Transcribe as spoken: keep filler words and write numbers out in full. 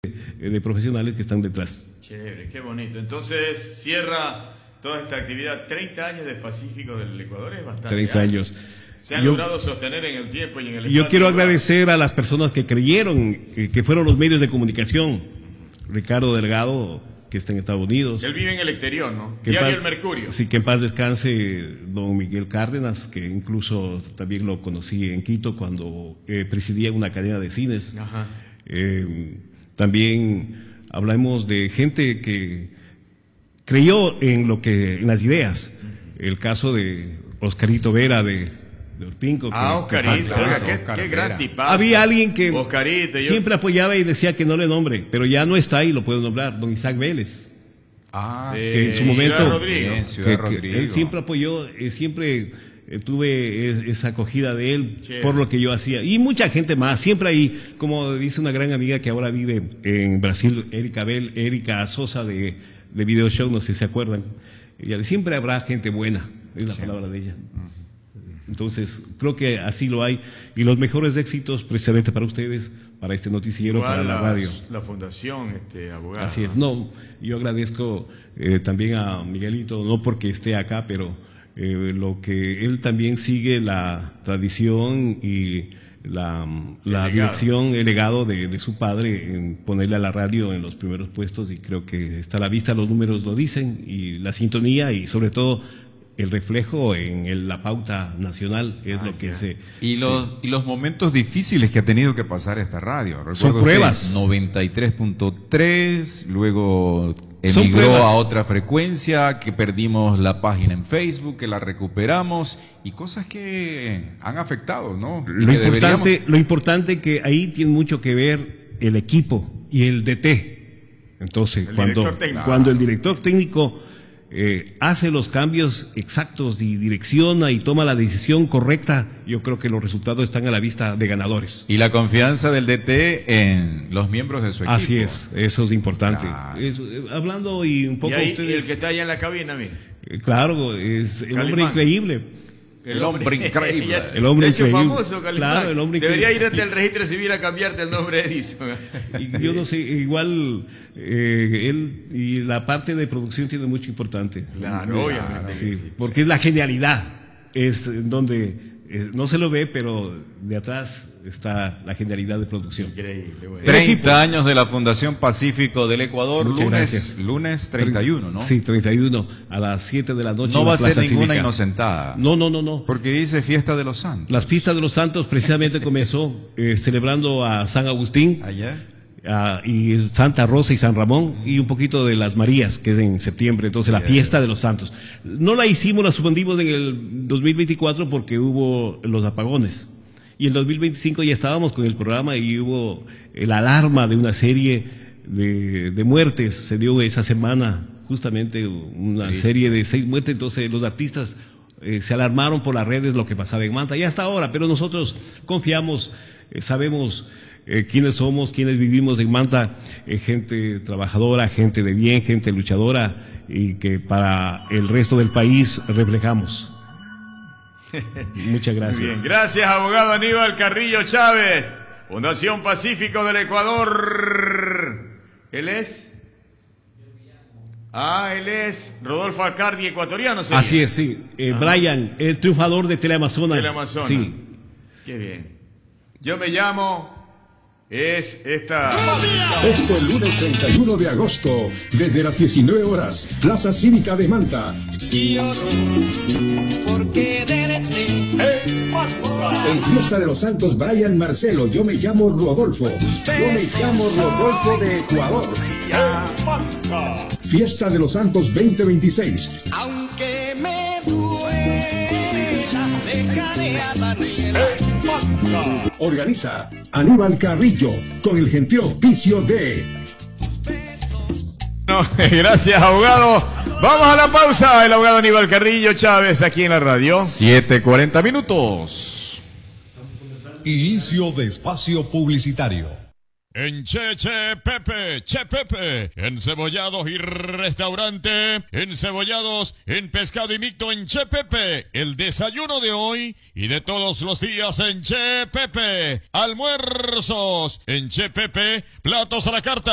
de profesionales que están detrás. Chévere, qué bonito. Entonces, cierra toda esta actividad. treinta años de Pacífico del Ecuador es bastante. treinta años. Se han yo, logrado sostener en el tiempo y en el espacio. Yo quiero agradecer a las personas que creyeron, que, que fueron los medios de comunicación. Ricardo Delgado, que está en Estados Unidos. Él vive en el exterior, ¿no? Que Diario paz, El Mercurio. Sí, que en paz descanse don Miguel Cárdenas, que incluso también lo conocí en Quito cuando eh, presidía una cadena de cines. Ajá. Eh, también hablamos de gente que creyó en lo que, en las ideas. El caso de Oscarito Vera de, de Orpinco. Ah, que, Oscarito, que, oiga, que, qué, qué gran tipazo. Había alguien que Oscarito, yo... siempre apoyaba y decía que no le nombre, pero ya no está y lo puedo nombrar, don Isaac Vélez. Ah, que en su momento, Ciudad Rodrigo. Bien, Ciudad que, Rodrigo. que él siempre apoyó, eh, siempre eh, tuve es, esa acogida de él Chévere. por lo que yo hacía. Y mucha gente más, siempre hay, como dice una gran amiga que ahora vive en Brasil, Erika Bel, Erika Sosa de, de Video Show, no sé si se acuerdan. Ella, siempre habrá gente buena, es la sí. palabra de ella. Entonces, creo que así lo hay. Y los mejores éxitos precisamente para ustedes, para este noticiero, Igual para la, la radio. La fundación, este, abogado. Así es. No, yo agradezco eh, también a Miguelito, no porque esté acá, pero eh, lo que él también sigue la tradición y la, la el dirección, el legado de, de su padre en ponerle a la radio en los primeros puestos, y creo que está a la vista, los números lo dicen, y la sintonía y sobre todo el reflejo en el, la pauta nacional es ah, lo que ya. se... Y los, sí. y los momentos difíciles que ha tenido que pasar esta radio. Recuerdo son pruebas. noventa y tres punto tres, luego emigró a otra frecuencia, que perdimos la página en Facebook, que la recuperamos, y cosas que han afectado, ¿no? Lo importante, deberíamos... lo importante que ahí tiene mucho que ver el equipo y el D T. Entonces, el cuando, cuando el director técnico... Eh, hace los cambios exactos y direcciona y toma la decisión correcta, yo creo que los resultados están a la vista de ganadores. Y la confianza del D T en los miembros de su equipo. Así es, eso es importante. Claro. Es, eh, hablando y un poco... Y ahí, ustedes, y el que está allá en la cabina, mire. Eh, claro, es el Calimán. hombre increíble. El hombre increíble. Es, el hombre de hecho, increíble. famoso, claro, el hombre Debería increíble. ir ante el registro civil a cambiarte el nombre de Edison. Y yo no sé, igual eh, él y la parte de producción tiene mucho importante. Claro, claro obviamente. Sí, sí, porque es la genialidad, es donde eh, no se lo ve, pero de atrás está la genialidad de producción. Increíble. Bueno. treinta años de la Fundación Pacífico del Ecuador, Muchas lunes, gracias. lunes treinta y uno, ¿no? Sí, treinta y uno, a las siete de la noche. No va a ser Plaza ninguna Cívica. inocentada. No, no, no, no. Porque dice Fiesta de los Santos. Las fiestas de los santos precisamente comenzó eh, celebrando a San Agustín. Allá. Uh, y Santa Rosa y San Ramón, y un poquito de las Marías, que es en septiembre, entonces la fiesta de los santos. No la hicimos, la suspendimos en el dos mil veinticuatro porque hubo los apagones, y en el dos mil veinticinco ya estábamos con el programa y hubo la alarma de una serie de, de muertes, se dio esa semana justamente una sí, serie de seis muertes, entonces los artistas eh, se alarmaron por las redes lo que pasaba en Manta, y hasta ahora, pero nosotros confiamos, eh, sabemos Eh, quiénes somos, quiénes vivimos en Manta, eh, gente trabajadora, gente de bien, gente luchadora, y que para el resto del país reflejamos. Muchas gracias. Bien, gracias, abogado Aníbal Carrillo Chávez, Fundación Pacífico del Ecuador. ¿Él es? Ah, él es Rodolfo Alcardi, ecuatoriano. ¿Sería? Así es, sí. Eh, Brian, el triunfador de Teleamazonas. Teleamazonas. Sí. Qué bien. Yo me llamo... Es esta... Este lunes treinta y uno de agosto, desde las diecinueve horas, Plaza Cívica de Manta. En Fiesta de los Santos, Brian Marcelo. Yo me llamo Rodolfo. Yo me llamo Rodolfo de Ecuador. Fiesta de los Santos veinte veintiséis. Aunque me duela, dejaré a Daniela. Organiza Aníbal Carrillo con el gentil auspicio de... No, gracias, abogado. Vamos a la pausa. El abogado Aníbal Carrillo Chávez aquí en la radio. siete cuarenta minutos. Inicio de espacio publicitario. En Che Che Pepe, Che Pepe, encebollados y restaurante, encebollados en pescado y micto en Che Pepe, el desayuno de hoy y de todos los días en Che Pepe, almuerzos en Che Pepe, platos a la carta.